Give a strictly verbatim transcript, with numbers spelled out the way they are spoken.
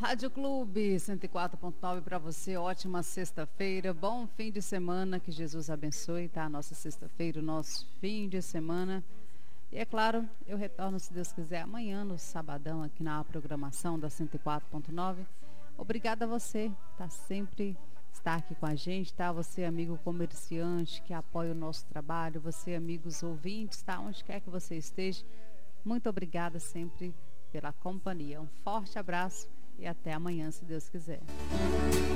Rádio Clube cento e quatro ponto nove para você, ótima sexta-feira, bom fim de semana, que Jesus abençoe, tá? A nossa sexta-feira, o nosso fim de semana. E é claro, eu retorno, se Deus quiser, amanhã no sabadão aqui na programação da cento e quatro ponto nove. Obrigada a você, tá sempre estar aqui com a gente, tá? Você, amigo comerciante que apoia o nosso trabalho, você, amigos ouvintes, tá? Onde quer que você esteja, muito obrigada sempre pela companhia. Um forte abraço e até amanhã, se Deus quiser.